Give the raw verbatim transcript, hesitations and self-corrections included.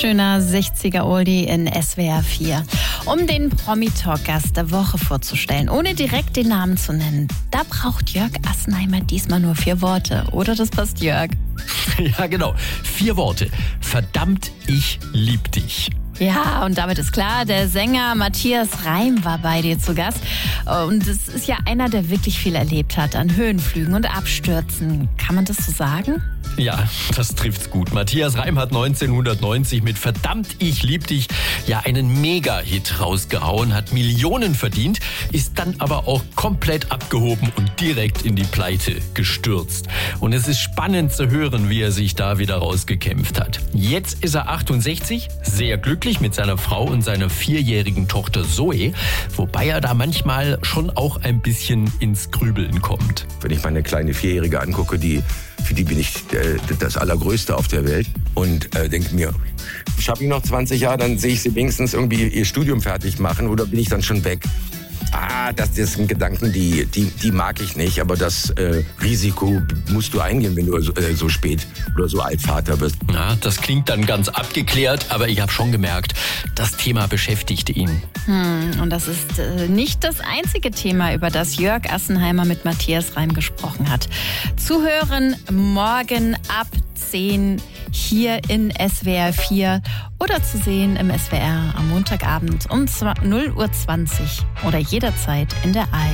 schöner sechziger-Oldie in S W R vier. Um den Promi-Talk-Gast der Woche vorzustellen, ohne direkt den Namen zu nennen, da braucht Jörg Assenheimer diesmal nur vier Worte. Oder das passt, Jörg? Ja, genau. Vier Worte. Verdammt, ich lieb dich. Ja, und damit ist klar, der Sänger Matthias Reim war bei dir zu Gast. Und es ist ja einer, der wirklich viel erlebt hat an Höhenflügen und Abstürzen. Kann man das so sagen? Ja, das trifft's gut. Matthias Reim hat neunzehnhundertneunzig mit Verdammt, ich lieb dich ja einen Mega-Hit rausgehauen, hat Millionen verdient, ist dann aber auch komplett abgehoben und direkt in die Pleite gestürzt. Und es ist spannend zu hören, wie er sich da wieder rausgekämpft hat. Jetzt ist er achtundsechzig, sehr glücklich mit seiner Frau und seiner vierjährigen Tochter Zoe, wobei er da manchmal schon auch ein bisschen ins Grübeln kommt. Wenn ich meine kleine Vierjährige angucke, die für die bin ich äh, das Allergrößte auf der Welt und äh, denke mir, schaffe ich noch zwanzig Jahre, dann sehe ich sie wenigstens irgendwie ihr Studium fertig machen oder bin ich dann schon weg? Ah, das, das sind Gedanken, die, die, die mag ich nicht, aber das äh, Risiko musst du eingehen, wenn du so, äh, so spät oder so alt Vater bist. Ja, das klingt dann ganz abgeklärt, aber ich habe schon gemerkt, das Thema beschäftigt ihn. Hm, und das ist äh, nicht das einzige Thema, über das Jörg Assenheimer mit Matthias Reim gesprochen hat. Zuhören morgen ab zehn hier in S W R vier oder zu sehen im S W R am Montagabend um null Uhr zwanzig oder jederzeit in der A R D.